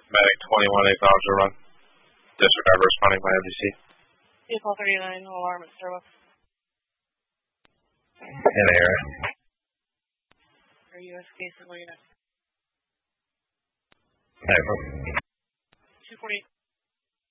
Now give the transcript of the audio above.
Medic 21 acknowledge a run. Disregard responding by MDC. Vehicle 39, alarm at Starbucks. In air. Are U.S. case and where you next? 248.